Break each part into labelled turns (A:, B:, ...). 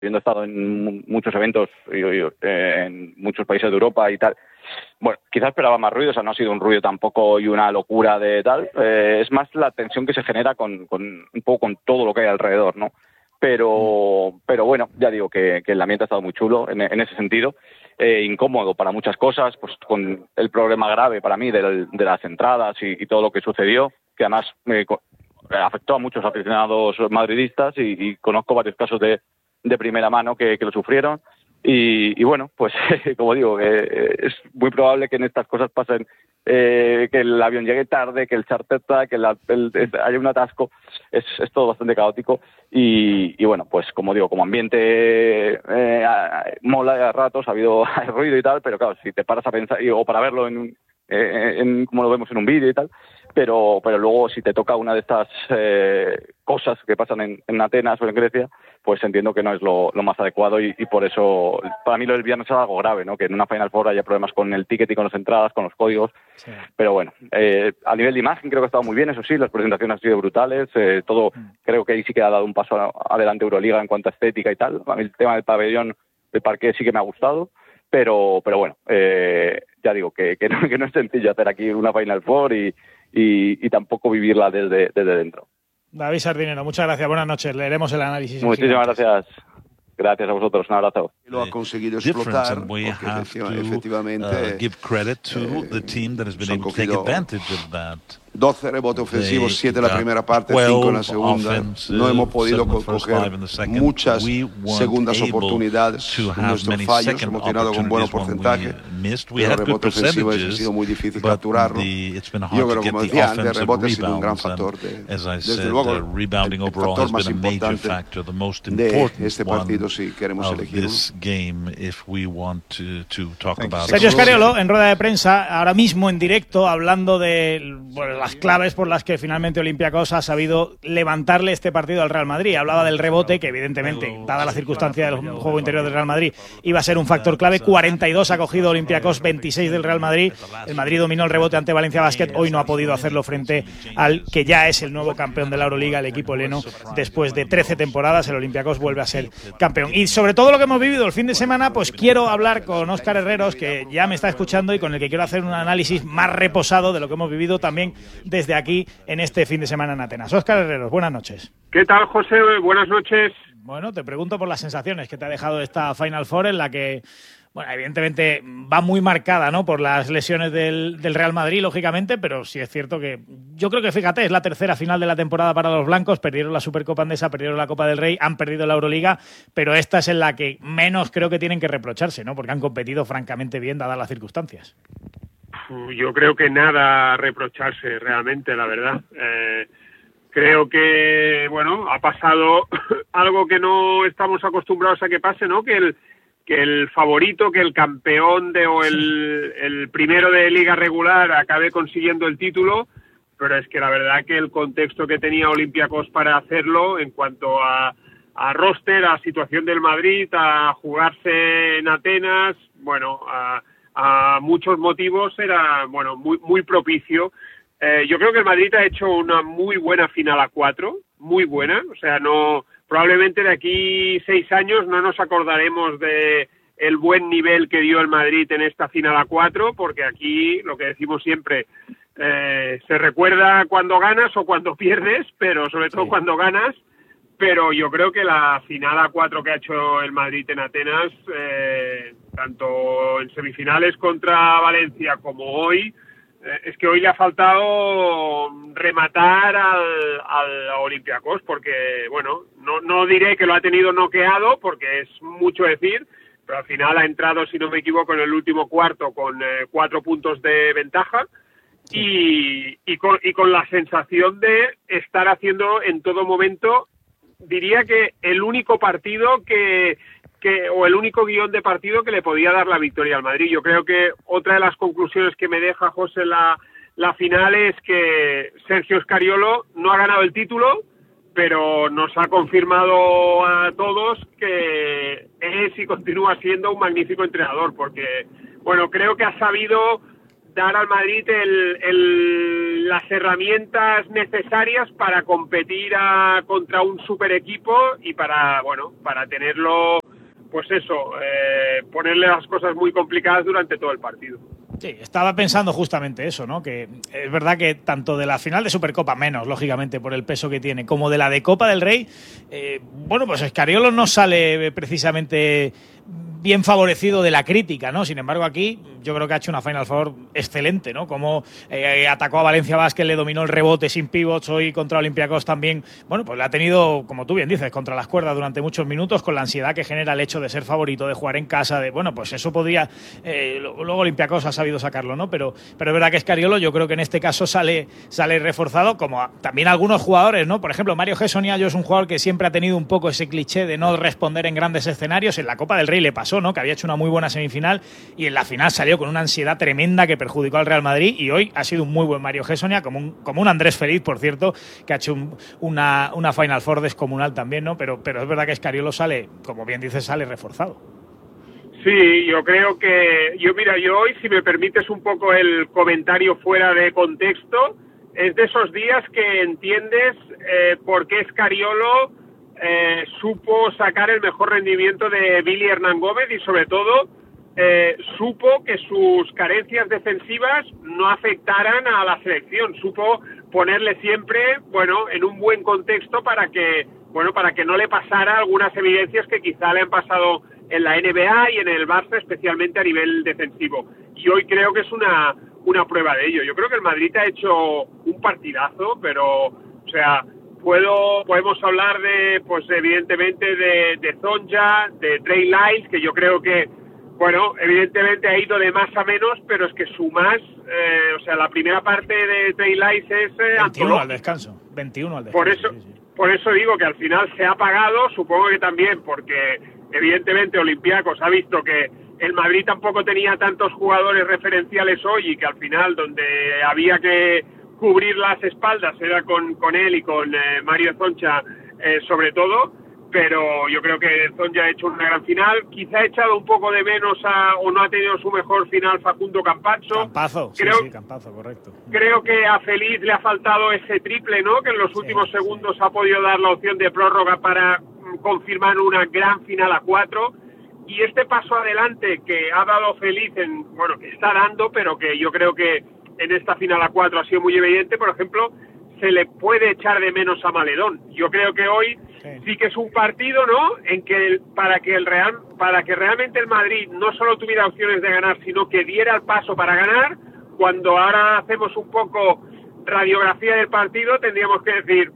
A: habiendo estado en muchos eventos en muchos países de Europa y tal, bueno, quizás esperaba más ruido, o sea, no ha sido un ruido tampoco y una locura de tal, es más la tensión que se genera con un poco con todo lo que hay alrededor, ¿no? Pero bueno, ya digo que el ambiente ha estado muy chulo en ese sentido, incómodo para muchas cosas, pues con el problema grave para mí de las entradas y todo lo que sucedió, que además afectó a muchos aficionados madridistas y conozco varios casos de primera mano que lo sufrieron. Y bueno, pues como digo, es muy probable que en estas cosas pasen, que el avión llegue tarde, que el charter que haya un atasco, es todo bastante caótico y bueno, pues como digo, como ambiente mola a ratos, hay ruido y tal, pero claro, si te paras a pensar, o para verlo como lo vemos en un vídeo y tal, pero luego si te toca una de estas cosas que pasan en Atenas o en Grecia, pues entiendo que no es lo más adecuado y por eso para mí lo del viernes es algo grave, ¿no? Que en una Final Four haya problemas con el ticket y con las entradas, con los códigos, sí. Pero bueno, a nivel de imagen creo que ha estado muy bien, eso sí, las presentaciones han sido brutales, todo, creo que ahí sí que ha dado un paso adelante Euroliga en cuanto a estética y tal. A mí el tema del pabellón, del parqué sí que me ha gustado, pero bueno, ya digo que no es sencillo hacer aquí una Final Four y tampoco vivirla desde dentro.
B: David Sardinero, muchas gracias, buenas noches, leeremos el análisis.
A: Muchísimas gracias. Gracias a vosotros, un abrazo.
C: Lo ha conseguido explotar porque efectivamente
D: give credit to the team that has been able to take advantage of that.
C: 12 rebotes ofensivos, 7 en la primera parte, 5 en la segunda. No hemos podido coger muchas segundas oportunidades. Nuestros fallos hemos tirado con buenos porcentajes. Pero el rebote ofensivo ha sido muy difícil capturarlo. Yo creo, como decía antes, el rebote ha sido un gran factor. Desde luego, el factor más importante de este partido si queremos elegirlo.
B: Sergio Scariolo, en rueda de prensa, ahora mismo en directo, hablando de las claves por las que finalmente Olympiacos ha sabido levantarle este partido al Real Madrid. Hablaba del rebote, que evidentemente, dada la circunstancia del juego interior del Real Madrid, iba a ser un factor clave. 42 ha cogido Olympiacos, 26 del Real Madrid. El Madrid dominó el rebote ante Valencia Basket. Hoy no ha podido hacerlo frente al que ya es el nuevo campeón de la Euroliga, el equipo heleno. Después de 13 temporadas, el Olympiacos vuelve a ser campeón. Y sobre todo lo que hemos vivido el fin de semana, pues quiero hablar con Óscar Herreros, que ya me está escuchando y con el que quiero hacer un análisis más reposado de lo que hemos vivido también desde aquí en este fin de semana en Atenas. Óscar Herreros, buenas noches.
E: ¿Qué tal, José? Buenas noches.
B: Bueno, te pregunto por las sensaciones que te ha dejado esta Final Four, en la que, bueno, evidentemente va muy marcada, ¿no?, por las lesiones del Real Madrid, lógicamente, pero sí es cierto que yo creo que, fíjate, es la tercera final de la temporada para los blancos. Perdieron la Supercopa Endesa, perdieron la Copa del Rey, han perdido la Euroliga, pero esta es en la que menos creo que tienen que reprocharse, ¿no?, porque han competido francamente bien dadas las circunstancias.
E: Yo creo que nada a reprocharse realmente, la verdad. Creo que, bueno, ha pasado algo que no estamos acostumbrados a que pase, ¿no? Que el favorito, que el campeón o el primero de liga regular acabe consiguiendo el título, pero es que la verdad que el contexto que tenía Olympiacos para hacerlo en cuanto a roster, a situación del Madrid, a jugarse en Atenas, bueno, a muchos motivos era, bueno, muy propicio. Yo creo que el Madrid ha hecho una muy buena final a 4, muy buena, o sea, no, probablemente de aquí 6 años no nos acordaremos de el buen nivel que dio el Madrid en esta final a 4, porque aquí, lo que decimos siempre, se recuerda cuando ganas o cuando pierdes, pero sobre todo cuando ganas. Pero yo creo que la final a 4 que ha hecho el Madrid en Atenas, tanto en semifinales contra Valencia como hoy, es que hoy le ha faltado rematar al Olympiacos, porque, bueno, no diré que lo ha tenido noqueado, porque es mucho decir, pero al final ha entrado, si no me equivoco, en el último cuarto con 4 puntos de ventaja. Y con la sensación de estar haciendo en todo momento, diría que el único partido o el único guión de partido que le podía dar la victoria al Madrid. Yo creo que otra de las conclusiones que me deja, José, la final es que Sergio Scariolo no ha ganado el título, pero nos ha confirmado a todos que es y continúa siendo un magnífico entrenador, porque, bueno, creo que ha sabido dar al Madrid las herramientas necesarias para competir contra un super equipo y para tenerlo, pues eso, ponerle las cosas muy complicadas durante todo el partido.
B: Sí, estaba pensando justamente eso, ¿no? Que es verdad que tanto de la final de Supercopa, menos, lógicamente, por el peso que tiene, como de la de Copa del Rey, pues Scariolo no sale precisamente bien favorecido de la crítica, ¿no? Sin embargo, aquí yo creo que ha hecho una Final Four excelente, ¿no? Como atacó a Valencia Basket, le dominó el rebote sin pivots, hoy contra Olympiacos también, pues le ha tenido, como tú bien dices, contra las cuerdas durante muchos minutos, con la ansiedad que genera el hecho de ser favorito, de jugar en casa, pues eso podría, luego Olympiacos ha sabido sacarlo, ¿no? Pero es verdad que Scariolo, yo creo que en este caso sale reforzado, como también algunos jugadores, ¿no? Por ejemplo, Mario Hezonja es un jugador que siempre ha tenido un poco ese cliché de no responder en grandes escenarios. En la Copa del Rey le pasó, ¿no? Que había hecho una muy buena semifinal y en la final salió con una ansiedad tremenda que perjudicó al Real Madrid, y hoy ha sido un muy buen Mario Hezonja, como un Andrés Feliz, por cierto, que ha hecho una Final Four descomunal también, ¿no? Pero es verdad que Scariolo sale, como bien dices, sale reforzado.
E: Sí, yo creo que... Yo hoy, si me permites un poco el comentario fuera de contexto, es de esos días que entiendes por qué Scariolo supo sacar el mejor rendimiento de Billy Hernán Gómez y sobre todo supo que sus carencias defensivas no afectaran a la selección, supo ponerle siempre, en un buen contexto para que no le pasara algunas evidencias que quizá le han pasado en la NBA y en el Barça, especialmente a nivel defensivo. Y hoy creo que es una prueba de ello. Yo creo que el Madrid ha hecho un partidazo, pero, o sea, podemos hablar evidentemente de Zonja, de Trey Lyles, que yo creo que, evidentemente ha ido de más a menos, pero es que su más, la primera parte de Trey Lyles es
B: 21 al descanso. 21 al descanso.
E: Por eso digo que al final se ha pagado, supongo que también porque evidentemente Olympiacos ha visto que el Madrid tampoco tenía tantos jugadores referenciales hoy y que al final donde había que cubrir las espaldas era con él y con Mario Zonja sobre todo, pero yo creo que Zonja ha hecho una gran final, quizá ha echado un poco de menos o no ha tenido su mejor final Facundo Campazzo.
B: Campazzo, Campazzo, correcto.
E: Creo que a Feliz le ha faltado ese triple, ¿no? Que en los últimos segundos ha podido dar la opción de prórroga para confirmar una gran final a 4. Y este paso adelante que ha dado Feliz, que está dando, pero que yo creo que en esta final a 4 ha sido muy evidente, por ejemplo, se le puede echar de menos a Maledón. Yo creo que hoy sí que es un partido, ¿no?, en que para que realmente el Madrid no solo tuviera opciones de ganar, sino que diera el paso para ganar. Cuando ahora hacemos un poco radiografía del partido, tendríamos que decir,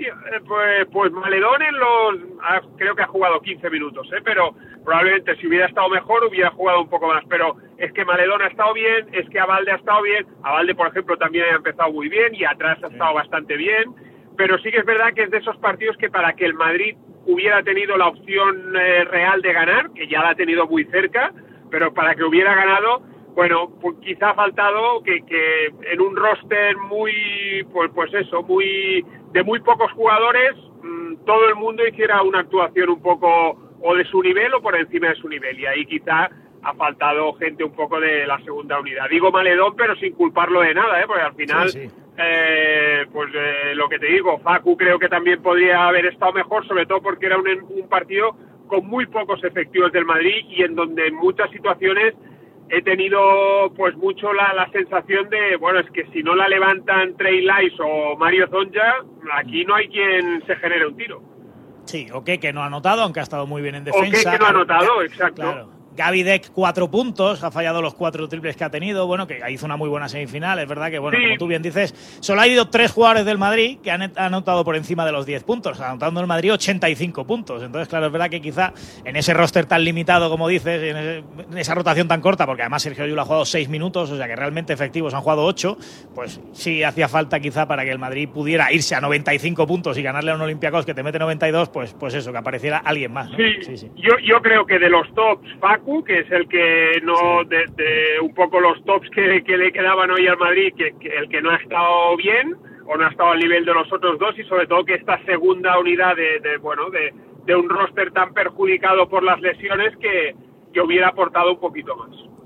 E: pues Maledón creo que ha jugado 15 minutos, pero probablemente si hubiera estado mejor hubiera jugado un poco más, pero es que Maledón ha estado bien, es que Abalde ha estado bien, Abalde por ejemplo también ha empezado muy bien y atrás ha estado bastante bien, pero sí que es verdad que es de esos partidos que para que el Madrid hubiera tenido la opción real de ganar, que ya la ha tenido muy cerca, pero para que hubiera ganado, pues quizá ha faltado que en un roster muy, de muy pocos jugadores, todo el mundo hiciera una actuación un poco o de su nivel o por encima de su nivel, y ahí quizá ha faltado gente un poco de la segunda unidad. Digo Maledón, pero sin culparlo de nada, porque al final, lo que te digo, Facu creo que también podría haber estado mejor, sobre todo porque era un partido con muy pocos efectivos del Madrid y en donde en muchas situaciones he tenido pues mucho la sensación de, es que si no la levantan Trey Lyles o Mario Zonja, aquí no hay quien se genere un tiro.
B: Sí, que no ha anotado, aunque ha estado muy bien en defensa.
E: Que no ha anotado, exacto.
B: Claro. Gaby Deck 4 puntos, ha fallado los 4 triples que ha tenido, que hizo una muy buena semifinal, es verdad que, como tú bien dices, solo ha habido 3 jugadores del Madrid que han anotado por encima de los 10 puntos, anotando el Madrid 85 puntos, entonces claro, es verdad que quizá en ese roster tan limitado como dices, en esa rotación tan corta, porque además Sergio Llull ha jugado 6 minutos, o sea que realmente efectivos han jugado 8, pues sí hacía falta quizá para que el Madrid pudiera irse a 95 puntos y ganarle a un Olympiacos que te mete 92, pues eso, que apareciera alguien más, ¿no?
E: Sí. Yo creo que de los tops, Facu, que es el que no, de un poco los tops que le quedaban hoy al Madrid, que el que no ha estado bien o no ha estado al nivel de los otros dos, y sobre todo que esta segunda unidad de un roster tan perjudicado por las lesiones que hubiera aportado un poquito más.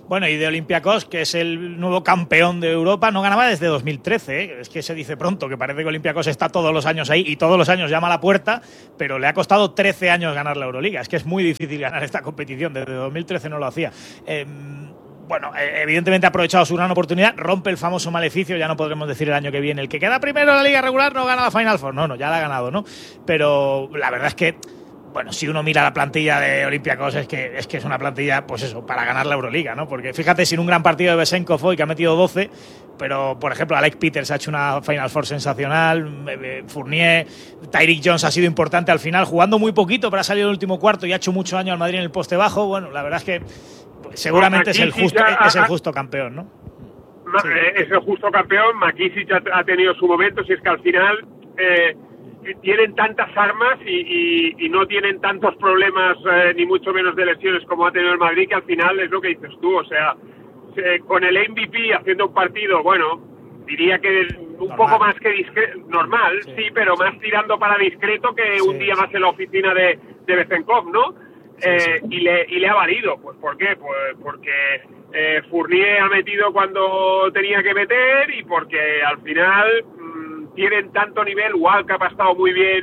B: Bueno, y de Olympiacos, que es el nuevo campeón de Europa, no ganaba desde 2013, ¿eh? Es que se dice pronto, que parece que Olympiacos está todos los años ahí y todos los años llama a la puerta, pero le ha costado 13 años ganar la Euroliga. Es que es muy difícil ganar esta competición, desde 2013 no lo hacía. Bueno, evidentemente ha aprovechado su gran oportunidad, rompe el famoso maleficio, ya no podremos decir el año que viene, el que queda primero en la liga regular no gana la Final Four, no, ya la ha ganado, ¿no? Pero la verdad es que, bueno, si uno mira la plantilla de Olympiacos es que es una plantilla, pues eso, para ganar la Euroliga, ¿no? Porque fíjate, sin un gran partido de Besenkov hoy, que ha metido 12, pero, por ejemplo, Alec Peters ha hecho una Final Four sensacional, Fournier, Tyreek Jones ha sido importante al final, jugando muy poquito, pero ha salido en el último cuarto y ha hecho mucho daño al Madrid en el poste bajo. Bueno, la verdad es que seguramente es el justo campeón, ¿no?
E: Sí. Es el justo campeón. McKissick ha tenido su momento, si es que al final tienen tantas armas y no tienen tantos problemas, ni mucho menos de lesiones como ha tenido el Madrid, que al final es lo que dices tú, o sea, con el MVP haciendo un partido, bueno, diría que un poco más que normal, sí, pero más tirando para discreto que un día más en la oficina de Besenkov, ¿no? Y le ha valido. Pues ¿por qué? Pues porque Fournier ha metido cuando tenía que meter y porque al final tienen tanto nivel. Walcap ha estado muy bien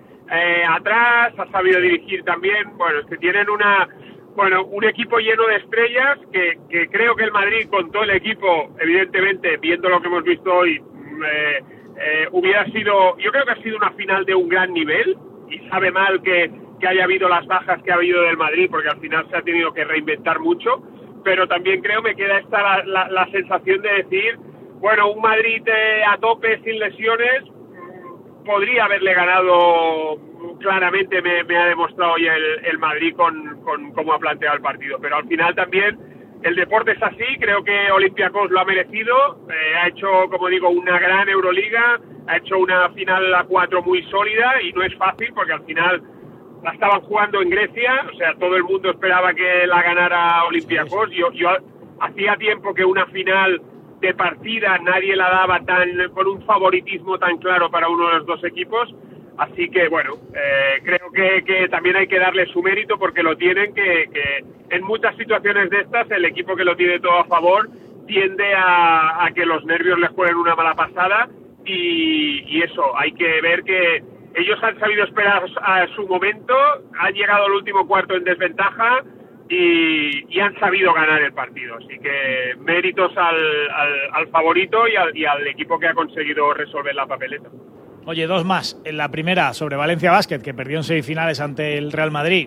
E: atrás, ha sabido dirigir también. Bueno, es que tienen un equipo lleno de estrellas que creo que el Madrid, con todo el equipo, evidentemente, viendo lo que hemos visto hoy, hubiera sido, yo creo que ha sido una final de un gran nivel, y sabe mal que haya habido las bajas que ha habido del Madrid, porque al final se ha tenido que reinventar mucho, pero también creo me queda esta la sensación de decir, bueno, un Madrid a tope, sin lesiones, podría haberle ganado claramente, me ha demostrado hoy el Madrid con cómo ha planteado el partido, pero al final también el deporte es así. Creo que Olympiacos lo ha merecido, ha hecho, como digo, una gran Euroliga, ha hecho una final a 4 muy sólida, y no es fácil porque al final la estaban jugando en Grecia, o sea, todo el mundo esperaba que la ganara Olympiacos. Yo hacía tiempo que una final de partida nadie la daba con un favoritismo tan claro para uno de los dos equipos, así que bueno, creo que también hay que darle su mérito, porque lo tienen, que en muchas situaciones de estas el equipo que lo tiene todo a favor tiende a que los nervios les jueguen una mala pasada, y eso, hay que ver que ellos han sabido esperar a su momento, han llegado al último cuarto en desventaja y han sabido ganar el partido. Así que méritos al favorito y al equipo que ha conseguido resolver la papeleta.
B: Oye, dos más. En la primera, sobre Valencia Basket, que perdió en semifinales ante el Real Madrid.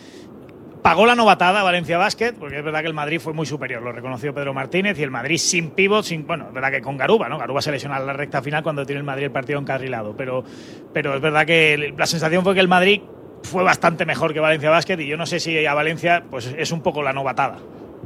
B: Pagó la novatada Valencia Basket, porque es verdad que el Madrid fue muy superior, lo reconoció Pedro Martínez, y el Madrid sin pívot, bueno, es verdad que con Garuba, ¿no? Garuba se lesiona en la recta final cuando tiene el Madrid el partido encarrilado, pero es verdad que la sensación fue que el Madrid fue bastante mejor que Valencia Basket, y yo no sé si a Valencia pues es un poco la novatada.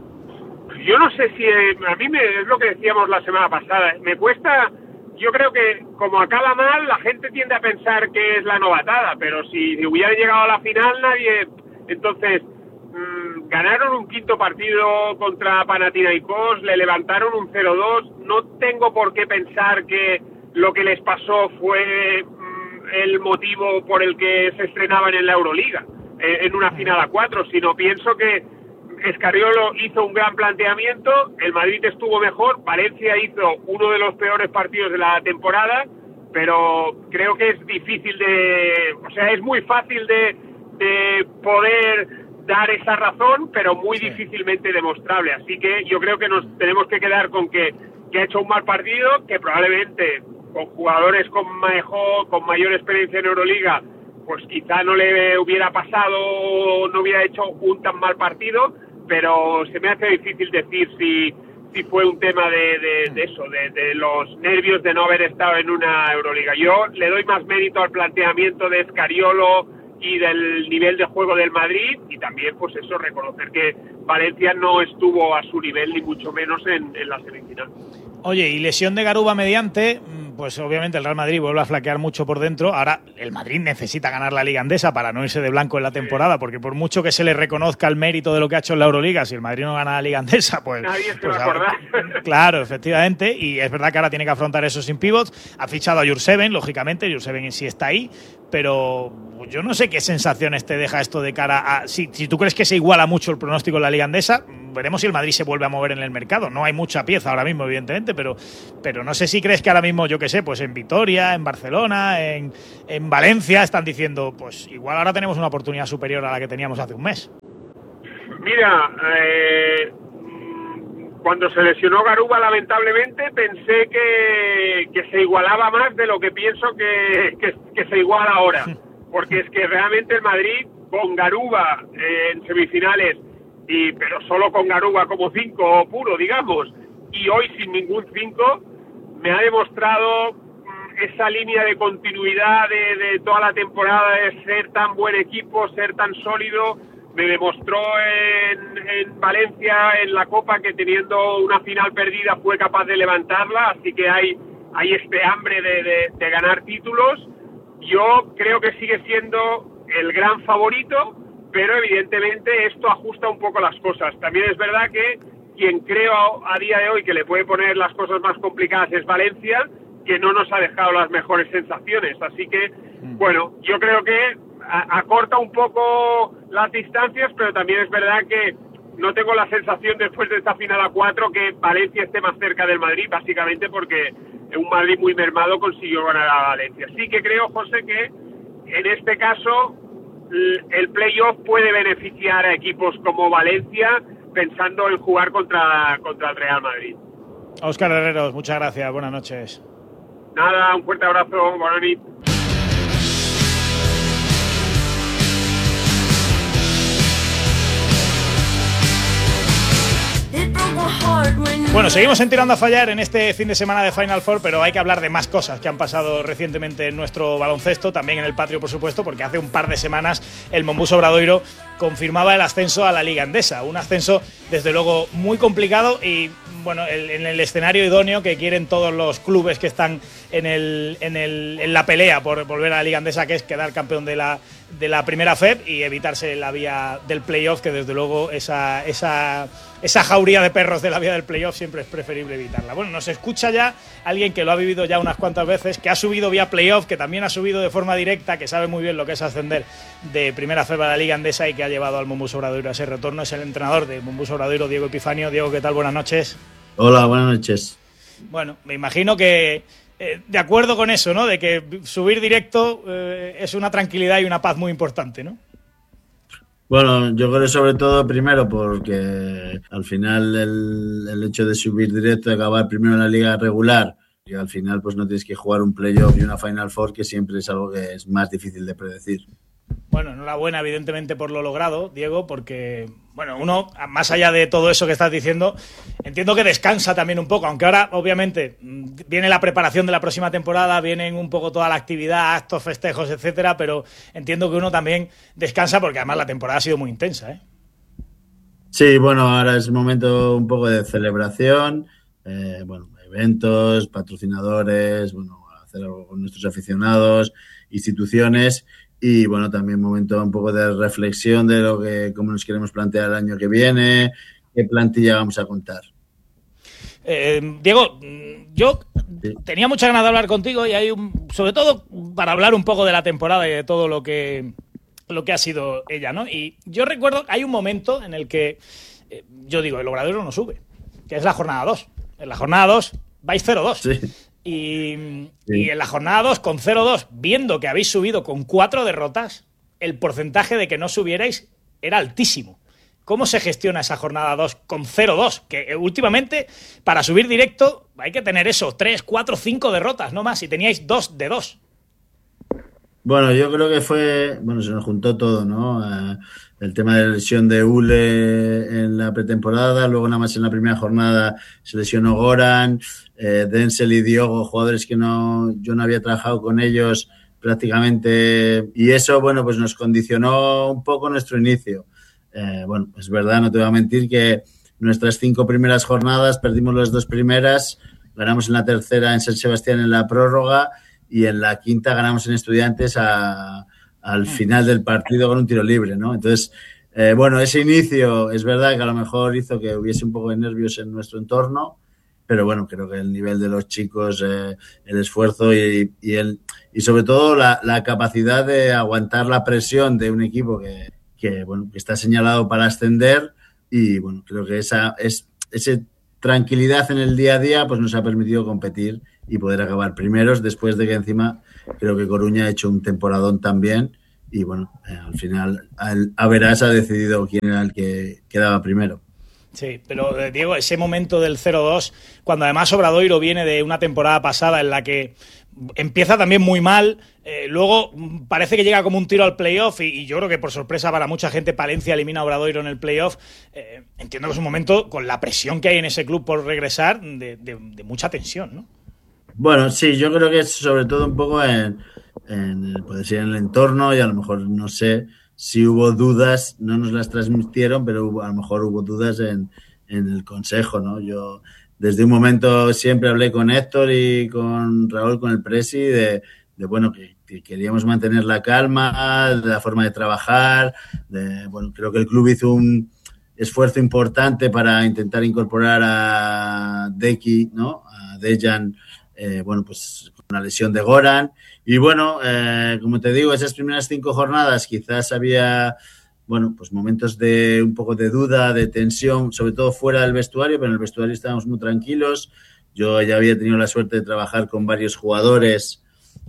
E: Yo no sé si a mí es lo que decíamos la semana pasada, me cuesta. Yo creo que como acaba mal, la gente tiende a pensar que es la novatada, pero si hubiera llegado a la final nadie. Entonces ganaron un quinto partido contra Panathinaikos, le levantaron un 0-2, no tengo por qué pensar que lo que les pasó fue el motivo por el que se estrenaban en la Euroliga, en una final a 4, sino pienso que Scariolo hizo un gran planteamiento, el Madrid estuvo mejor, Valencia hizo uno de los peores partidos de la temporada, pero creo que es difícil es muy fácil de poder dar esa razón, pero muy difícilmente demostrable. Así que yo creo que nos tenemos que quedar con que ha hecho un mal partido, que probablemente con jugadores con mayor experiencia en Euroliga, pues quizá no le hubiera pasado, no hubiera hecho un tan mal partido, pero se me hace difícil decir si fue un tema de eso, de los nervios de no haber estado en una Euroliga. Yo le doy más mérito al planteamiento de Scariolo y del nivel de juego del Madrid, y también pues eso, reconocer que Valencia no estuvo a su nivel ni mucho menos en la semifinal.
B: Oye, y lesión de Garuba mediante, pues obviamente el Real Madrid vuelve a flaquear mucho por dentro. Ahora el Madrid necesita ganar la Liga Endesa para no irse de blanco en la temporada, porque por mucho que se le reconozca el mérito de lo que ha hecho en la Euroliga, si el Madrid no gana la Liga Endesa, pues
E: nadie se va a acordar.
B: Claro, efectivamente, y es verdad que ahora tiene que afrontar eso sin pivots. Ha fichado a Jurseven, lógicamente, Jurseven sí está ahí, pero yo no sé qué sensaciones te deja esto de cara a... Si tú crees que se iguala mucho el pronóstico en la Liga Endesa, veremos si el Madrid se vuelve a mover en el mercado. No hay mucha pieza ahora mismo, evidentemente, pero no sé si crees que ahora mismo, yo qué sé, pues en Vitoria, en Barcelona, en Valencia están diciendo, pues igual ahora tenemos una oportunidad superior a la que teníamos hace un mes.
E: Mira, cuando se lesionó Garuba, lamentablemente, pensé que se igualaba más de lo que pienso que se iguala ahora. Porque es que realmente el Madrid, con Garuba en semifinales, pero solo con Garuba como 5 puro, digamos, y hoy sin ningún 5, me ha demostrado esa línea de continuidad de toda la temporada, de ser tan buen equipo, ser tan sólido. Me demostró en Valencia, en la Copa, que teniendo una final perdida fue capaz de levantarla, así que hay este hambre de ganar títulos. Yo creo que sigue siendo el gran favorito, pero evidentemente esto ajusta un poco las cosas. También es verdad que quien creo a día de hoy que le puede poner las cosas más complicadas es Valencia, que no nos ha dejado las mejores sensaciones. Así que, bueno, yo creo que acorta un poco las distancias, pero también es verdad que no tengo la sensación después de esta final a 4 que Valencia esté más cerca del Madrid, básicamente porque un Madrid muy mermado consiguió ganar a Valencia. Sí que creo, José, que en este caso el playoff puede beneficiar a equipos como Valencia, pensando en jugar contra el Real Madrid.
B: Óscar Herreros, muchas gracias, buenas noches.
E: Nada, un fuerte abrazo, buenas noches.
B: Bueno, seguimos en Tirando a Fallar en este fin de semana de Final Four, pero hay que hablar de más cosas que han pasado recientemente en nuestro baloncesto, también en el patrio, por supuesto, porque hace un par de semanas el Monbus Obradoiro confirmaba el ascenso a la Liga Endesa, un ascenso desde luego muy complicado y bueno, en el escenario idóneo que quieren todos los clubes que están en la pelea por volver a la Liga Endesa, que es quedar campeón de la primera FEB y evitarse la vía del playoff, que desde luego esa jauría de perros de la vía del playoff siempre es preferible evitarla. Bueno, nos escucha ya alguien que lo ha vivido ya unas cuantas veces, que ha subido vía playoff, que también ha subido de forma directa, que sabe muy bien lo que es ascender de primera FEB a la Liga Endesa y que ha llevado al Monbus Obradoiro a ese retorno. Es el entrenador de Monbus Obradoiro, Diego Epifanio. Diego, ¿qué tal? Buenas noches.
F: Hola, buenas noches.
B: Bueno, me imagino que de acuerdo con eso, ¿no? De que subir directo es una tranquilidad y una paz muy importante, ¿no?
F: Bueno, yo creo sobre todo primero porque al final el hecho de subir directo y acabar primero en la liga regular y al final pues no tienes que jugar un playoff y una Final Four, que siempre es algo que es más difícil de predecir.
B: Bueno, enhorabuena evidentemente por lo logrado, Diego, porque bueno, uno, más allá de todo eso que estás diciendo, entiendo que descansa también un poco, aunque ahora obviamente viene la preparación de la próxima temporada, vienen un poco toda la actividad, actos, festejos, etcétera, pero entiendo que uno también descansa porque además la temporada ha sido muy intensa, ¿eh?
F: Sí, bueno, ahora es un momento un poco de celebración, bueno, eventos, patrocinadores, bueno, hacer algo con nuestros aficionados, instituciones. Y bueno, también momento un poco de reflexión de lo que, cómo nos queremos plantear el año que viene, qué plantilla vamos a contar.
B: Diego, yo tenía muchas ganas de hablar contigo y hay sobre todo para hablar un poco de la temporada y de todo lo que ha sido ella, ¿no? Y yo recuerdo, hay un momento en el que yo digo, el Obradoiro no sube, que es la jornada 2. En la jornada 2 vais 0-2. Sí. Y en la jornada 2, con 0-2, viendo que habéis subido con 4 derrotas, el porcentaje de que no subierais era altísimo. ¿Cómo se gestiona esa jornada 2 con 0-2? Que últimamente, para subir directo, hay que tener eso, 3, 4, 5 derrotas, no más, y teníais 2 de 2.
F: Bueno, yo creo que se nos juntó todo, ¿no? El tema de la lesión de Ule en la pretemporada, luego nada más en la primera jornada se lesionó Goran, Denzel y Diogo, jugadores que yo no había trabajado con ellos prácticamente, y eso, bueno, pues nos condicionó un poco nuestro inicio. Bueno, es verdad, no te voy a mentir que nuestras 5 primeras jornadas perdimos las 2 primeras, ganamos en la tercera en San Sebastián en la prórroga y en la quinta ganamos en Estudiantes al final del partido con un tiro libre, ¿no? Entonces, bueno, ese inicio es verdad que a lo mejor hizo que hubiese un poco de nervios en nuestro entorno, pero bueno, creo que el nivel de los chicos, el esfuerzo y sobre todo la capacidad de aguantar la presión de un equipo que está señalado para ascender, y bueno, creo que esa tranquilidad en el día a día pues nos ha permitido competir y poder acabar primeros, después de que encima creo que Coruña ha hecho un temporadón también y bueno, al final Averás ha decidido quién era el que quedaba primero.
B: Sí, pero Diego, ese momento del 0-2, cuando además Obradoiro viene de una temporada pasada en la que empieza también muy mal, luego parece que llega como un tiro al playoff y yo creo que por sorpresa para mucha gente Palencia elimina a Obradoiro en el playoff. Entiendo que es un momento con la presión que hay en ese club por regresar de mucha tensión, ¿no?
F: Bueno, sí, yo creo que es sobre todo un poco puede ser en el entorno y a lo mejor no sé si hubo dudas, no nos las transmitieron, pero a lo mejor hubo dudas en el consejo, ¿no? Yo desde un momento siempre hablé con Héctor y con Raúl, con el presi, de bueno, que queríamos mantener la calma, de la forma de trabajar, bueno, creo que el club hizo un esfuerzo importante para intentar incorporar a Deki, ¿no? A Dejan, bueno, pues con una lesión de Goran. Y bueno, como te digo, esas primeras 5 jornadas quizás había, bueno, pues momentos de un poco de duda, de tensión, sobre todo fuera del vestuario, pero en el vestuario estábamos muy tranquilos. Yo ya había tenido la suerte de trabajar con varios jugadores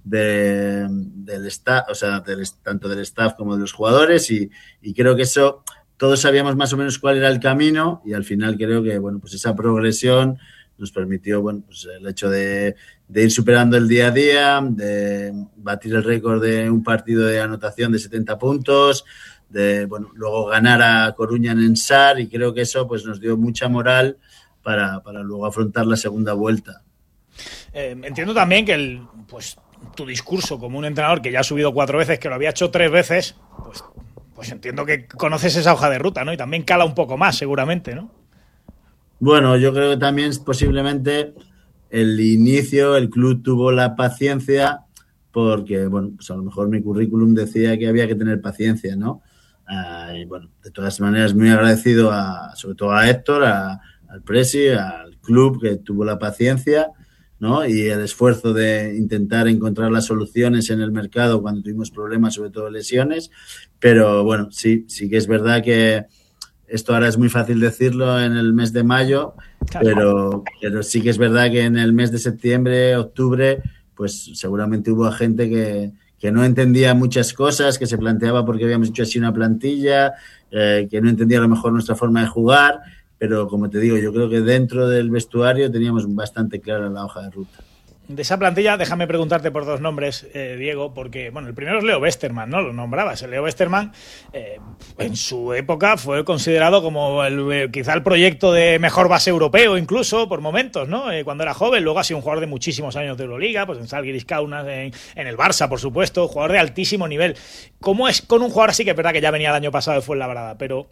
F: del staff, o sea, tanto del staff como de los jugadores y creo que eso, todos sabíamos más o menos cuál era el camino y al final creo que, bueno, pues esa progresión nos permitió, bueno, pues el hecho de ir superando el día a día, de batir el récord de un partido de anotación de 70 puntos, de, bueno, luego ganar a Coruña en Ensar y creo que eso pues nos dio mucha moral para luego afrontar la segunda vuelta.
B: Entiendo también que pues tu discurso como un entrenador que ya ha subido 4 veces, que lo había hecho 3 veces, pues entiendo que conoces esa hoja de ruta, ¿no? Y también cala un poco más, seguramente, ¿no?
F: Bueno, yo creo que también posiblemente el inicio, el club tuvo la paciencia porque, bueno, pues a lo mejor mi currículum decía que había que tener paciencia, ¿no? Y bueno, de todas maneras muy agradecido sobre todo a Héctor, al presi, al club que tuvo la paciencia, ¿no? Y el esfuerzo de intentar encontrar las soluciones en el mercado cuando tuvimos problemas, sobre todo lesiones, pero bueno, sí que es verdad que esto ahora es muy fácil decirlo en el mes de mayo, pero sí que es verdad que en el mes de septiembre, octubre, pues seguramente hubo gente que no entendía muchas cosas, que se planteaba porque habíamos hecho así una plantilla, que no entendía a lo mejor nuestra forma de jugar, pero como te digo, yo creo que dentro del vestuario teníamos bastante clara la hoja de ruta.
B: De esa plantilla, déjame preguntarte por 2 nombres, Diego, porque, bueno, el primero es Leo Westermann, ¿no? Lo nombrabas. Leo Westermann, en su época, fue considerado como quizá el proyecto de mejor base europeo, incluso, por momentos, ¿no? Cuando era joven, luego ha sido un jugador de muchísimos años de Euroliga, pues en Žalgiris Kaunas, en el Barça, por supuesto, jugador de altísimo nivel. ¿Cómo es con un jugador así, que es verdad que ya venía el año pasado de Fuenlabrada, pero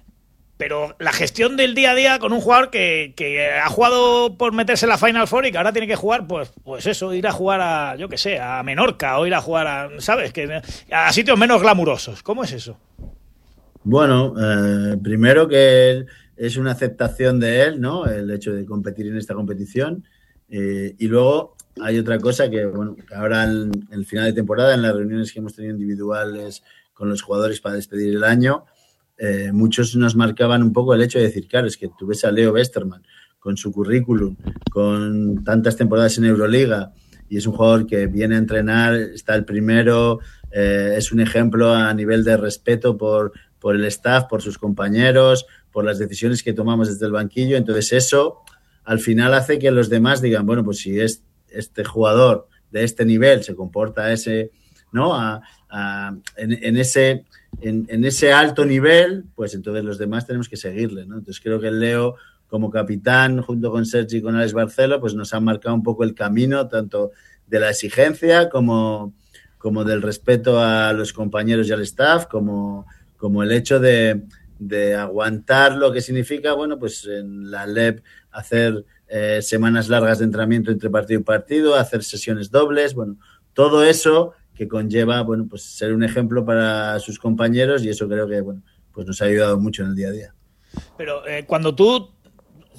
B: la gestión del día a día con un jugador que ha jugado por meterse en la Final Four y que ahora tiene que jugar, pues eso, ir a jugar a, yo qué sé, a Menorca o ir a jugar a, ¿sabes? A sitios menos glamurosos. ¿Cómo es eso?
F: Bueno, primero que es una aceptación de él, ¿no? El hecho de competir en esta competición. Y luego hay otra cosa que, bueno, ahora en el final de temporada, en las reuniones que hemos tenido individuales con los jugadores para despedir el año, muchos nos marcaban un poco el hecho de decir, claro, es que tú ves a Leo Westermann con su currículum, con tantas temporadas en Euroliga, y es un jugador que viene a entrenar, está el primero, es un ejemplo a nivel de respeto por el staff, por sus compañeros, por las decisiones que tomamos desde el banquillo. Entonces eso al final hace que los demás digan, bueno, pues si este jugador de este nivel se comporta ¿no? En ese alto nivel, pues entonces los demás tenemos que seguirle, ¿no? Entonces creo que el Leo, como capitán, junto con Sergi y con Alex Barcelo, pues nos han marcado un poco el camino, tanto de la exigencia como del respeto a los compañeros y al staff, como el hecho de aguantar lo que significa, bueno, pues en la LEP hacer semanas largas de entrenamiento entre partido y partido, hacer sesiones dobles, bueno, todo eso que conlleva, bueno, pues ser un ejemplo para sus compañeros, y eso creo que, bueno, pues nos ha ayudado mucho en el día a día.
B: Pero cuando tú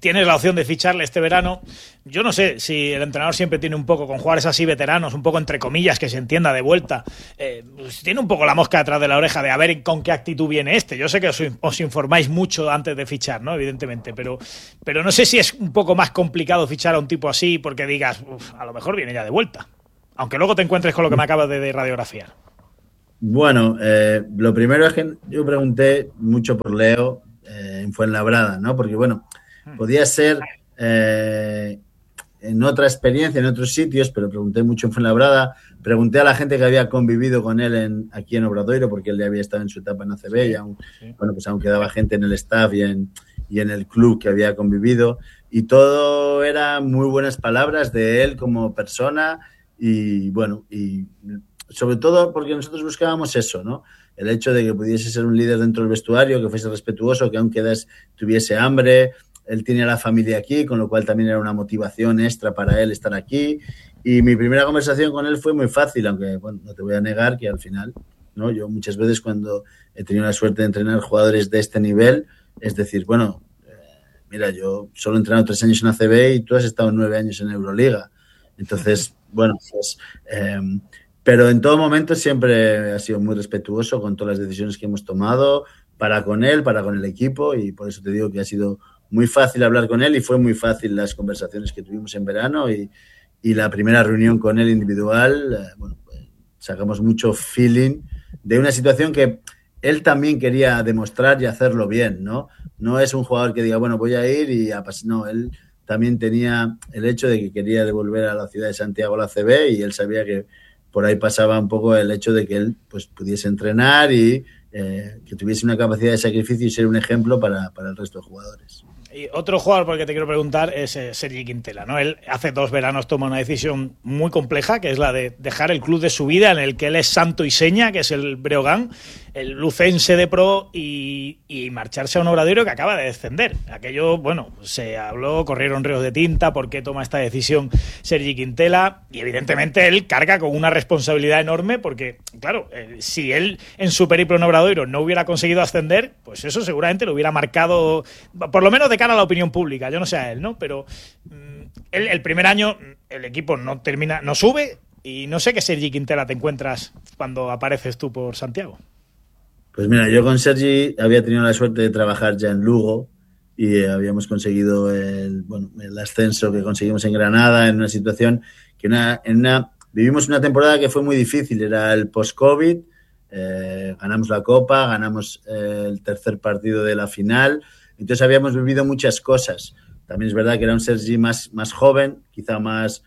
B: tienes la opción de ficharle este verano. Yo no sé si el entrenador siempre tiene un poco, con jugadores así veteranos, un poco entre comillas, que se entienda de vuelta, pues tiene un poco la mosca detrás de la oreja de a ver con qué actitud viene este. Yo sé que os informáis mucho antes de fichar, ¿no? Evidentemente, pero no sé si es un poco más complicado fichar a un tipo así porque digas, a lo mejor viene ya de vuelta. Aunque luego te encuentres con lo que me acabas de radiografiar.
F: Bueno, lo primero es que yo pregunté mucho por Leo en Fuenlabrada, ¿no? Porque, bueno, podía ser en otra experiencia, en otros sitios, pero pregunté mucho en Fuenlabrada. Pregunté a la gente que había convivido con él aquí en Obradoiro, porque él ya había estado en su etapa en ACB y aún, bueno, pues aún quedaba gente en el staff y en el club que había convivido. Y todo eran muy buenas palabras de él como persona y, bueno, y sobre todo porque nosotros buscábamos eso, ¿no? El hecho de que pudiese ser un líder dentro del vestuario, que fuese respetuoso, que aunque tuviese hambre. Él tiene a la familia aquí, con lo cual también era una motivación extra para él estar aquí. Y mi primera conversación con él fue muy fácil, aunque, bueno, no te voy a negar que al final, ¿no? Yo muchas veces cuando he tenido la suerte de entrenar jugadores de este nivel, es decir, bueno, mira, yo solo he entrenado 3 años en ACB y tú has estado 9 años en Euroliga. Entonces, bueno, pues... pero en todo momento siempre ha sido muy respetuoso con todas las decisiones que hemos tomado, para con él, para con el equipo, y por eso te digo que ha sido muy fácil hablar con él y fue muy fácil las conversaciones que tuvimos en verano y la primera reunión con él individual. Bueno, pues sacamos mucho feeling de una situación que él también quería demostrar y hacerlo bien, ¿no? No es un jugador que diga, bueno, voy a ir y a pasar. No, él también tenía el hecho de que quería devolver a la ciudad de Santiago la CB y él sabía que por ahí pasaba un poco el hecho de que él pues pudiese entrenar y que tuviese una capacidad de sacrificio y ser un ejemplo para el resto de jugadores.
B: Y otro jugador por el que te quiero preguntar es Sergi Quintela, ¿no? Él hace 2 veranos toma una decisión muy compleja, que es la de dejar el club de su vida, en el que él es santo y seña, que es el Breogán, el lucense de pro, y marcharse a un Obradoiro que acaba de descender. Aquello, bueno, se habló, corrieron ríos de tinta, por qué toma esta decisión Sergi Quintela, y evidentemente él carga con una responsabilidad enorme, porque, claro, si él en su periplo en Obradoiro no hubiera conseguido ascender, pues eso seguramente lo hubiera marcado, por lo menos de cara a la opinión pública, yo no sé a él, ¿no? Pero el primer año el equipo no sube, y no sé qué Sergi Quintela te encuentras cuando apareces tú por Santiago.
F: Pues mira, yo con Sergi había tenido la suerte de trabajar ya en Lugo y habíamos conseguido el ascenso que conseguimos en Granada en una situación que vivimos una temporada que fue muy difícil, era el post-COVID, ganamos la Copa, ganamos el tercer partido de la final, entonces habíamos vivido muchas cosas. También es verdad que era un Sergi más joven, quizá más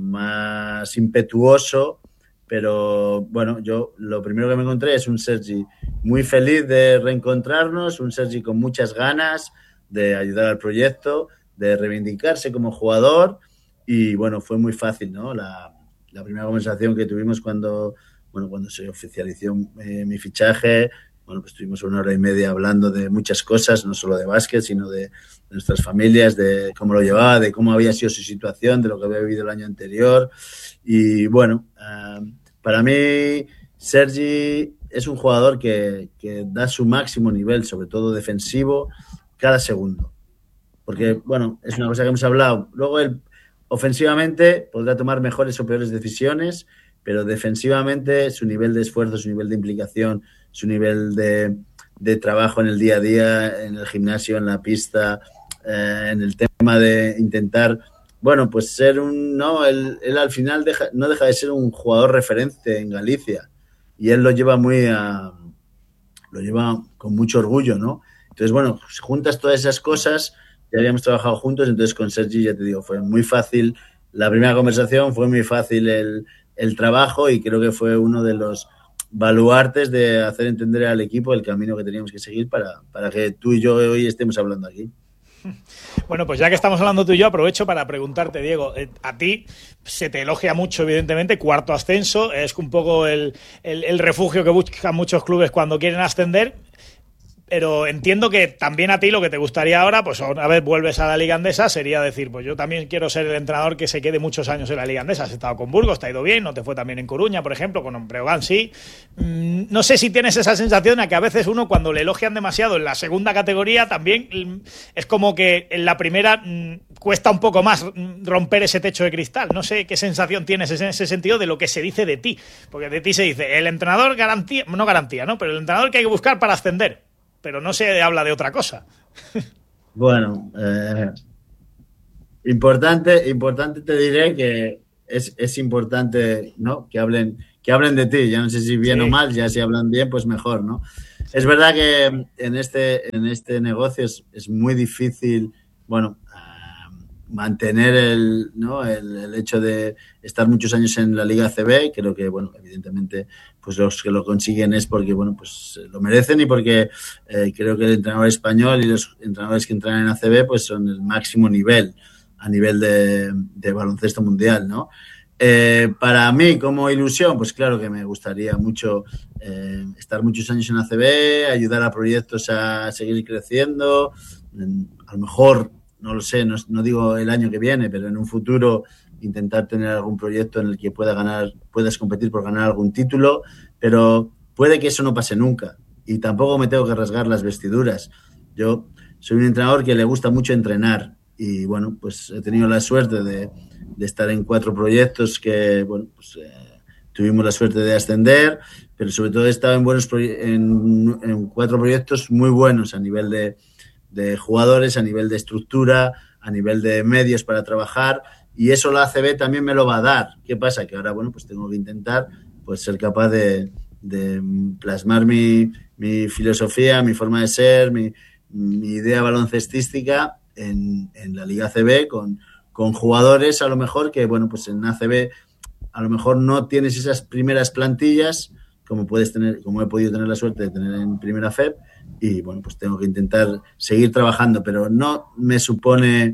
F: impetuoso, pero bueno, yo lo primero que me encontré es un Sergi muy feliz de reencontrarnos, un Sergi con muchas ganas de ayudar al proyecto, de reivindicarse como jugador, y bueno, fue muy fácil, ¿no? La primera conversación que tuvimos cuando se oficializó mi fichaje, bueno, pues estuvimos 1 hora y media hablando de muchas cosas, no solo de básquet, sino de nuestras familias, de cómo lo llevaba, de cómo había sido su situación, de lo que había vivido el año anterior. Y bueno, para mí Sergi es un jugador que da su máximo nivel, sobre todo defensivo, cada segundo. Porque, bueno, es una cosa que hemos hablado. Luego él ofensivamente podrá tomar mejores o peores decisiones, pero defensivamente su nivel de esfuerzo, su nivel de implicación, su nivel de trabajo en el día a día, en el gimnasio, en la pista, en el tema de intentar, bueno, pues ser él al final no deja de ser un jugador referente en Galicia y él lo lleva con mucho orgullo, ¿no? Entonces, bueno, juntas todas esas cosas, ya habíamos trabajado juntos, entonces con Sergi, ya te digo, fue muy fácil la primera conversación, fue muy fácil el trabajo y creo que fue uno de los baluartes de hacer entender al equipo el camino que teníamos que seguir para que tú y yo hoy estemos hablando aquí.
B: Bueno, pues ya que estamos hablando tú y yo, aprovecho para preguntarte, Diego, a ti se te elogia mucho, evidentemente, 4º ascenso, es un poco el refugio que buscan muchos clubes cuando quieren ascender. Pero entiendo que también a ti lo que te gustaría ahora, pues una vez vuelves a la Liga Endesa, sería decir, pues yo también quiero ser el entrenador que se quede muchos años en la Liga Endesa. Has estado con Burgos, te ha ido bien, no te fue tan bien en Coruña, por ejemplo, con Breogán sí. No sé si tienes esa sensación a que a veces uno cuando le elogian demasiado en la segunda categoría también es como que en la primera cuesta un poco más romper ese techo de cristal. No sé qué sensación tienes en ese sentido de lo que se dice de ti. Porque de ti se dice, el entrenador no garantía, ¿no? Pero el entrenador que hay que buscar para ascender. Pero no se habla de otra cosa.
F: Bueno, importante te diré que es importante, ¿no? que hablen de ti. Ya no sé si bien o mal, ya si hablan bien, pues mejor, ¿no? Es verdad que en este negocio es muy difícil, bueno, mantener el hecho de estar muchos años en la Liga ACB. Creo que, bueno, evidentemente, pues los que lo consiguen es porque, bueno, pues lo merecen y porque creo que el entrenador español y los entrenadores que entrenan en ACB pues son el máximo nivel a nivel de baloncesto mundial, ¿no? Para mí, como ilusión, pues claro que me gustaría mucho estar muchos años en ACB, ayudar a proyectos a seguir creciendo, a lo mejor, no lo sé, no digo el año que viene, pero en un futuro intentar tener algún proyecto en el que puedas competir por ganar algún título, pero puede que eso no pase nunca y tampoco me tengo que rasgar las vestiduras. Yo soy un entrenador que le gusta mucho entrenar y, bueno, pues he tenido la suerte de estar en 4 proyectos que, bueno, pues tuvimos la suerte de ascender, pero sobre todo he estado en 4 proyectos muy buenos a nivel de jugadores, a nivel de estructura, a nivel de medios para trabajar, y eso la ACB también me lo va a dar. ¿Qué pasa? Que ahora, bueno, pues tengo que intentar pues ser capaz de plasmar mi filosofía, mi forma de ser, mi idea baloncestística en la Liga ACB con jugadores a lo mejor que, bueno, pues en ACB a lo mejor no tienes esas primeras plantillas como he podido tener la suerte de tener en Primera FEP, y bueno, pues tengo que intentar seguir trabajando, pero no me supone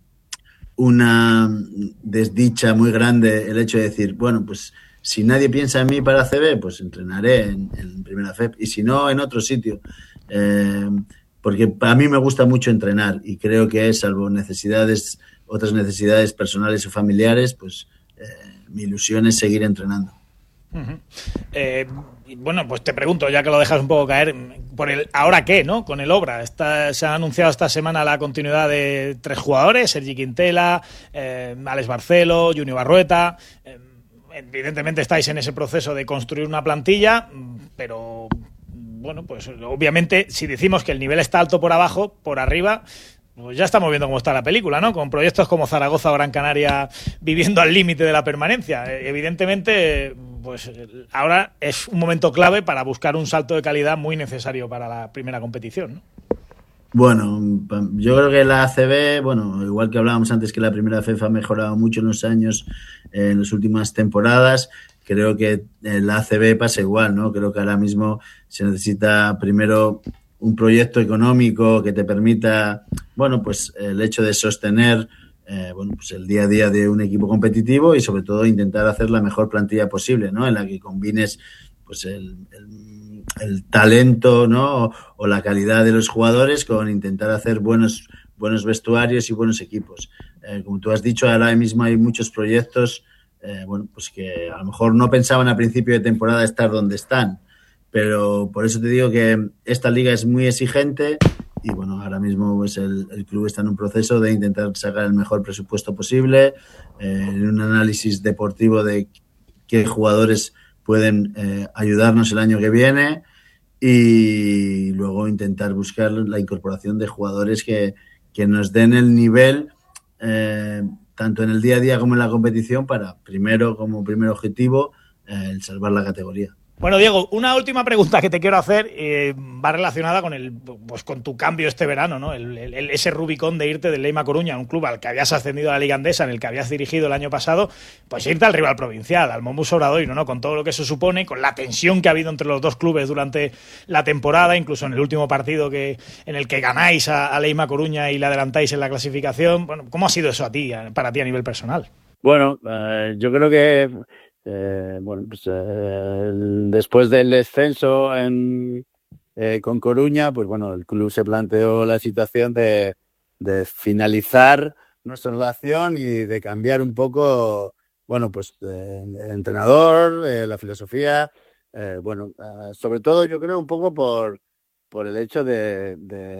F: una desdicha muy grande el hecho de decir, bueno, pues si nadie piensa en mí para ACB, pues entrenaré en Primera FEP, y si no, en otro sitio, porque a mí me gusta mucho entrenar y creo que salvo otras necesidades personales o familiares, pues mi ilusión es seguir entrenando.
B: Uh-huh. Bueno, pues te pregunto, ya que lo dejas un poco caer, por el ¿ahora qué?, ¿no? Con el Obra. Se ha anunciado esta semana la continuidad de 3 jugadores, Sergi Quintela, Alex Barcelo, Junior Barrueta. Evidentemente estáis en ese proceso de construir una plantilla, pero bueno, pues obviamente si decimos que el nivel está alto por abajo, por arriba, pues ya estamos viendo cómo está la película, ¿no? Con proyectos como Zaragoza o Gran Canaria viviendo al límite de la permanencia. Evidentemente, pues ahora es un momento clave para buscar un salto de calidad muy necesario para la primera competición, ¿no?
F: Bueno, yo creo que la ACB, bueno, igual que hablábamos antes que la primera FEF ha mejorado mucho en los años, en las últimas temporadas, creo que la ACB pasa igual, ¿no? Creo que ahora mismo se necesita primero un proyecto económico que te permita, bueno, pues el hecho de sostener bueno, pues el día a día de un equipo competitivo y sobre todo intentar hacer la mejor plantilla posible, ¿no? En la que combines pues el talento, ¿no? O la calidad de los jugadores con intentar hacer buenos vestuarios y buenos equipos. Como tú has dicho, ahora mismo hay muchos proyectos bueno, pues que a lo mejor no pensaban a principio de temporada estar donde están, pero por eso te digo que esta liga es muy exigente y bueno, ahora mismo pues el club está en un proceso de intentar sacar el mejor presupuesto posible, en un análisis deportivo de qué jugadores pueden ayudarnos el año que viene y luego intentar buscar la incorporación de jugadores que nos den el nivel tanto en el día a día como en la competición para como primer objetivo el salvar la categoría.
B: Bueno, Diego, una última pregunta que te quiero hacer va relacionada con con tu cambio este verano, ¿no? Ese Rubicón de irte del Leima Coruña, un club al que habías ascendido a la Liga Endesa, en el que habías dirigido el año pasado, pues irte al rival provincial, al Mombus Obradoiro, ¿no? Con todo lo que eso supone, con la tensión que ha habido entre los dos clubes durante la temporada, incluso en el último partido en el que ganáis a Leima Coruña y le adelantáis en la clasificación. Bueno, ¿cómo ha sido eso para ti a nivel personal?
G: Bueno, yo creo que bueno, pues después del descenso en con Coruña, pues bueno, el club se planteó la situación de finalizar nuestra relación y de cambiar un poco, bueno, pues el entrenador, la filosofía, sobre todo yo creo un poco por el hecho de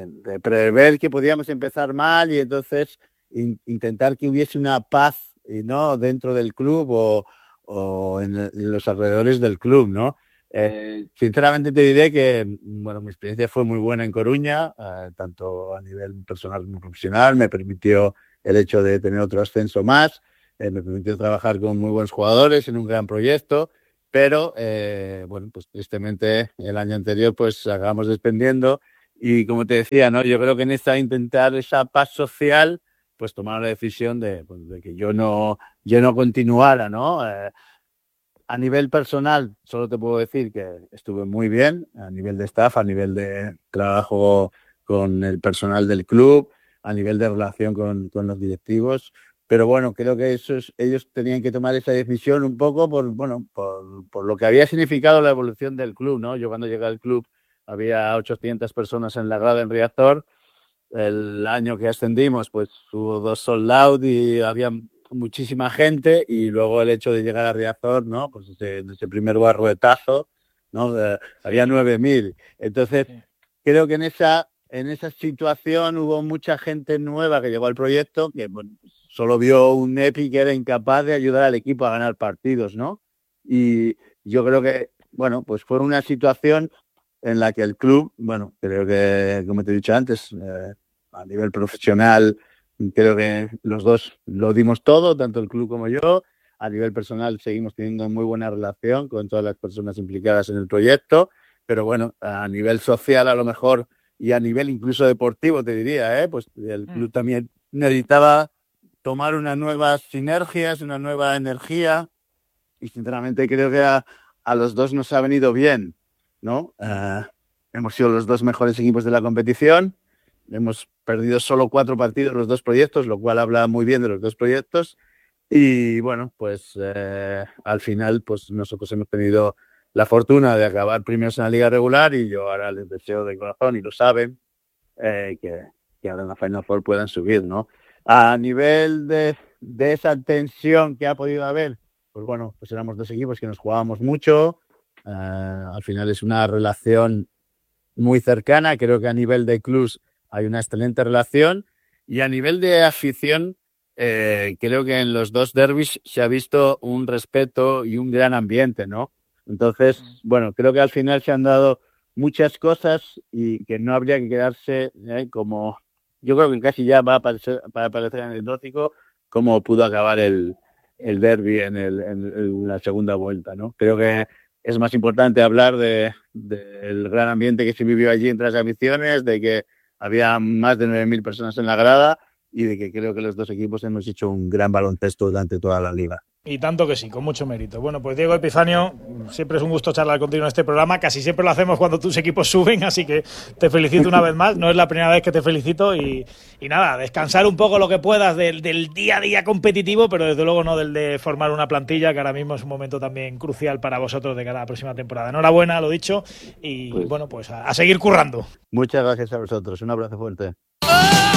G: prever que podíamos empezar mal y entonces intentar que hubiese una paz, ¿no?, dentro del club o en los alrededores del club, ¿no? Sinceramente te diré que, bueno, mi experiencia fue muy buena en Coruña, tanto a nivel personal como profesional. Me permitió el hecho de tener otro ascenso más, me permitió trabajar con muy buenos jugadores en un gran proyecto, pero, bueno, pues tristemente el año anterior pues acabamos descendiendo y, como te decía, ¿no?, yo creo que en intentar esa paz social, pues tomaron la decisión de que yo no continuara, ¿no? A nivel personal, solo te puedo decir que estuve muy bien, a nivel de staff, a nivel de trabajo con el personal del club, a nivel de relación con los directivos. Pero bueno, creo que ellos tenían que tomar esa decisión un poco por lo que había significado la evolución del club, ¿no? Yo cuando llegué al club había 800 personas en la grada en Riazor. El año que ascendimos, pues hubo 2 sold out y había muchísima gente, y luego el hecho de llegar a Riazor, ¿no?, pues ese primer barruetazo, ¿no?, había 9.000. Entonces, creo que en esa situación hubo mucha gente nueva que llegó al proyecto que, bueno, solo vio un Epi que era incapaz de ayudar al equipo a ganar partidos, ¿no? Y yo creo que, bueno, pues fue una situación en la que el club, bueno, creo que, como te he dicho antes, a nivel profesional, creo que los dos lo dimos todo, tanto el club como yo. A nivel personal seguimos teniendo muy buena relación con todas las personas implicadas en el proyecto, pero bueno, a nivel social a lo mejor y a nivel incluso deportivo te diría, pues el club también necesitaba tomar unas nuevas sinergias, una nueva energía, y sinceramente creo que a los dos nos ha venido bien, ¿no? Hemos sido los 2 mejores equipos de la competición. Hemos perdido solo 4 partidos los 2 proyectos, lo cual habla muy bien de los 2 proyectos. Y bueno, pues al final pues nosotros hemos tenido la fortuna de acabar primeros en la liga regular, y yo ahora les deseo de corazón, y lo saben, que ahora en la Final Four puedan subir, ¿no? A nivel de esa tensión que ha podido haber, pues bueno, pues éramos 2 equipos que nos jugábamos mucho. Al final es una relación muy cercana. Creo que a nivel de clubs hay una excelente relación, y a nivel de afición creo que en los 2 derbis se ha visto un respeto y un gran ambiente, ¿no? Entonces, bueno, creo que al final se han dado muchas cosas y que no habría que quedarse como, yo creo que casi ya va a parecer anecdótico cómo pudo acabar el derbi en la segunda vuelta, ¿no? Creo que es más importante hablar del gran ambiente que se vivió allí entre las aficiones, de que había más de 9.000 personas en la grada, y de que creo que los 2 equipos hemos hecho un gran baloncesto durante toda la liga.
B: Y tanto que sí, con mucho mérito. Bueno, pues Diego Epifanio, siempre es un gusto charlar contigo en este programa. Casi siempre lo hacemos cuando tus equipos suben, así que te felicito una vez más. No es la primera vez que te felicito, y nada, descansar un poco lo que puedas del día a día competitivo, pero desde luego no del de formar una plantilla, que ahora mismo es un momento también crucial para vosotros de cara a la próxima temporada. Enhorabuena, lo dicho, y bueno, pues a seguir currando.
G: Muchas gracias a vosotros. Un abrazo fuerte.